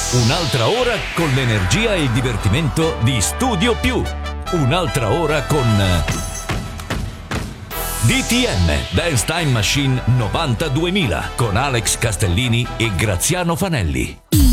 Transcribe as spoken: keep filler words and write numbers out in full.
Un'altra ora con l'energia e il divertimento di Studio Più. Un'altra ora con D T M Dance Time Machine novantaduemila con Alex Castellini e Graziano Fanelli.